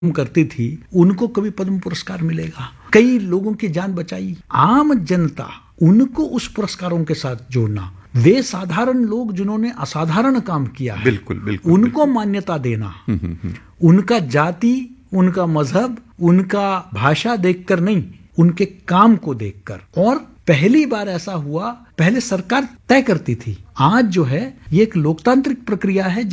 करती थी उनको कभी पद्म पुरस्कार मिलेगा। कई लोगों की जान बचाई। आम जनता, उनको उस पुरस्कारों के साथ जोड़ना, वे साधारण लोग जिन्होंने असाधारण काम किया है, बिल्कुल, बिल्कुल, उनको बिल्कुल। मान्यता देना, उनका जाति, उनका मजहब, उनका भाषा देखकर नहीं, उनके काम को देखकर। और पहली बार ऐसा हुआ, पहले सरकार तय करती थी, आज जो है ये एक लोकतांत्रिक प्रक्रिया है